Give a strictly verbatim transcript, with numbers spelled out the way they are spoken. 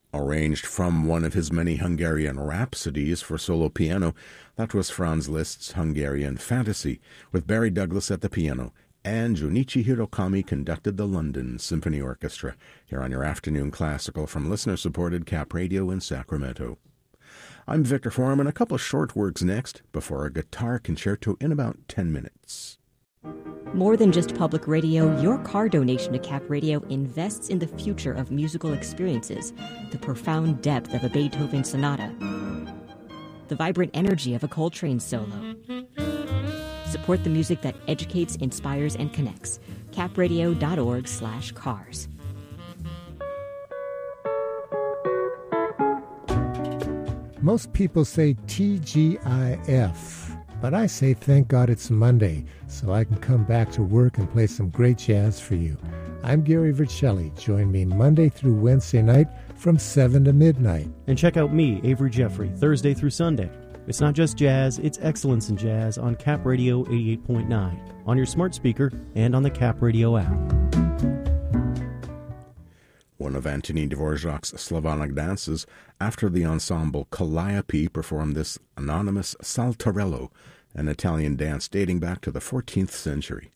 Arranged from one of his many Hungarian rhapsodies for solo piano, that was Franz Liszt's Hungarian Fantasy, with Barry Douglas at the piano, and Junichi Hirokami conducted the London Symphony Orchestra, here on your afternoon classical from listener-supported Cap Radio in Sacramento. I'm Victor Foreman. A couple of short works next, before a guitar concerto in about ten minutes. More than just public radio, your car donation to Cap Radio invests in the future of musical experiences, the profound depth of a Beethoven sonata, the vibrant energy of a Coltrane solo. Support the music that educates, inspires, and connects. capradio.org slash cars. Most people say T G I F, but I say thank God it's Monday, so I can come back to work and play some great jazz for you. I'm Gary Vercelli. Join me Monday through Wednesday night from seven to midnight. And check out me, Avery Jeffrey, Thursday through Sunday. It's not just jazz, it's excellence in jazz on Cap Radio eighty-eight point nine, on your smart speaker, and on the Cap Radio app. One of Antonin Dvorak's Slavonic dances, after the ensemble Calliope performed this anonymous Saltarello, an Italian dance dating back to the fourteenth century.